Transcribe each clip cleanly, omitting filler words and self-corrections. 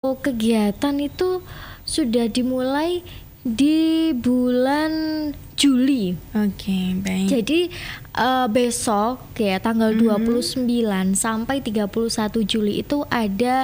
kegiatan itu sudah dimulai di bulan Juli. Oke, baik. Jadi besok ya tanggal 29 sampai 31 Juli itu ada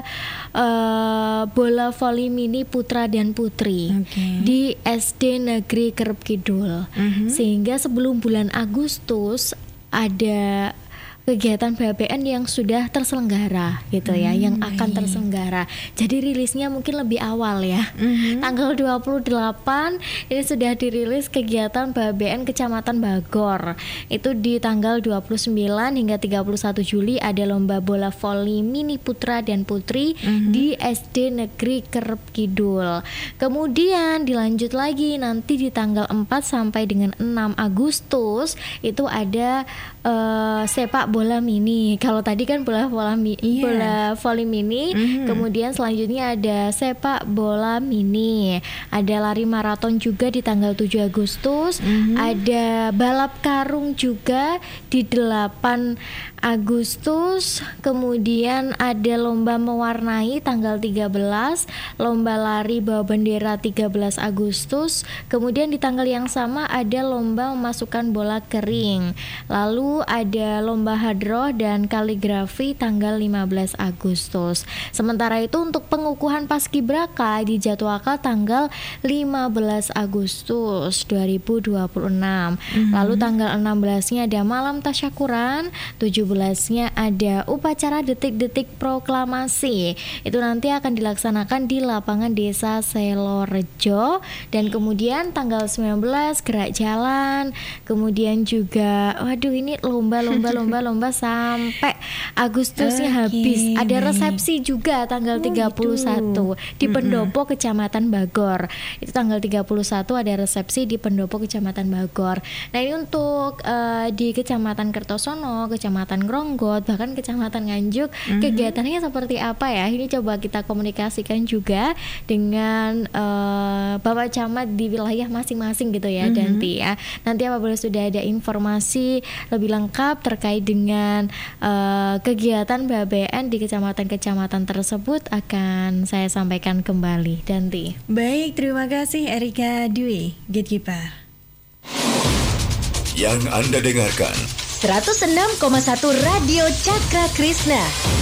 bola voli mini putra dan putri di SD Negeri Kerep Kidul. Sehingga sebelum bulan Agustus ada kegiatan BABN yang sudah terselenggara gitu ya, yang akan terselenggara. Jadi rilisnya mungkin lebih awal ya. Tanggal 28 ini sudah dirilis kegiatan BABN Kecamatan Bagor. Itu di tanggal 29 hingga 31 Juli ada lomba bola voli mini putra dan putri di SD Negeri Kerep Kidul. Kemudian dilanjut lagi nanti di tanggal 4 sampai dengan 6 Agustus itu ada sepak bola mini. Kalau tadi kan bola voli mini, kemudian selanjutnya ada sepak bola mini. Ada lari maraton juga di tanggal 7 Agustus. Ada balap karung juga di 8 Agustus. Kemudian ada lomba mewarnai tanggal 13, lomba lari bawa bendera 13 Agustus. Kemudian di tanggal yang sama ada lomba memasukkan bola kering. Lalu ada lomba hadroh dan kaligrafi tanggal 15 Agustus. Sementara itu untuk pengukuhan paskibraka dijadwalkan tanggal 15 Agustus 2026. Lalu tanggal 16-nya ada malam tasyakuran, 17-nya ada upacara detik-detik proklamasi. Itu nanti akan dilaksanakan di lapangan Desa Selorejo, dan kemudian tanggal 19 gerak jalan. Kemudian juga ini lomba sampai Agustusnya habis. Ada resepsi juga tanggal 31 di Pendopo Kecamatan Bagor. Itu tanggal 31 ada resepsi di Pendopo Kecamatan Bagor. Nah, ini untuk di Kecamatan Kertosono, Kecamatan Gronggot, bahkan Kecamatan Nganjuk, kegiatannya seperti apa ya? Ini coba kita komunikasikan juga dengan Bapak Camat di wilayah masing-masing gitu ya, Danti ya. Nanti apabila sudah ada informasi lebih lengkap terkait dengan kegiatan BABN di kecamatan-kecamatan tersebut akan saya sampaikan kembali, Danti. Baik, terima kasih Erika Dwi, Gatekeeper. Yang Anda dengarkan 106,1 Radio Cakra Krishna.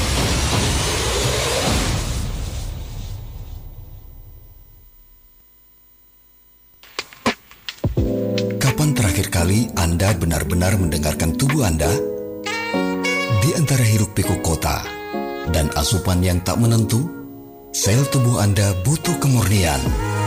Kapan terakhir kali Anda benar-benar mendengarkan tubuh Anda? Di antara hiruk-pikuk kota dan asupan yang tak menentu, sel tubuh Anda butuh kemurnian.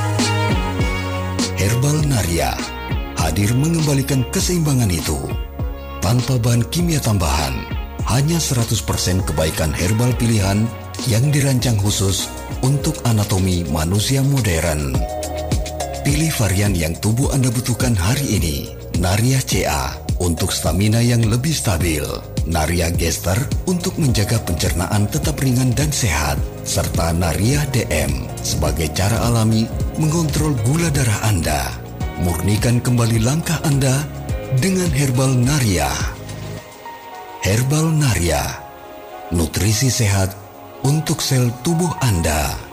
Herbal Naria hadir mengembalikan keseimbangan itu. Tanpa bahan kimia tambahan, hanya 100% kebaikan herbal pilihan yang dirancang khusus untuk anatomi manusia modern. Pilih varian yang tubuh Anda butuhkan hari ini. Naria CA untuk stamina yang lebih stabil, Naria Gester untuk menjaga pencernaan tetap ringan dan sehat, serta Naria DM sebagai cara alami mengontrol gula darah Anda. Murnikan kembali langkah Anda dengan Herbal Naria. Herbal Naria, nutrisi sehat untuk sel tubuh Anda.